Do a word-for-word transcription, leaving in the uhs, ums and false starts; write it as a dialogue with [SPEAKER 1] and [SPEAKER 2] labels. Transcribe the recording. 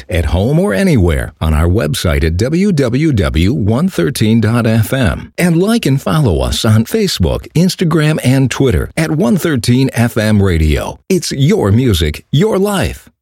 [SPEAKER 1] podcast at home or anywhere on our website at w w w dot one thirteen dot f m. And like and follow us on Facebook, Instagram, and Twitter at one thirteen F M Radio. It's your music, your life.